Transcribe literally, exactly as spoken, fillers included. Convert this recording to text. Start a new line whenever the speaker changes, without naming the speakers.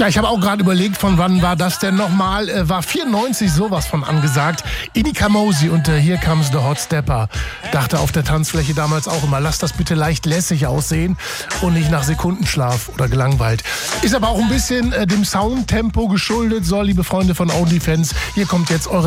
Ja, ich habe auch gerade überlegt, von wann war das denn nochmal? Äh, war vierundneunzig sowas von angesagt. Ini Kamosi und äh, Here Comes the Hot Stepper. Dachte auf der Tanzfläche damals auch immer, lass das bitte leicht lässig aussehen und nicht nach Sekundenschlaf oder gelangweilt. Ist aber auch ein bisschen äh, dem Soundtempo geschuldet. So, liebe Freunde von OnlyFans, hier kommt jetzt eure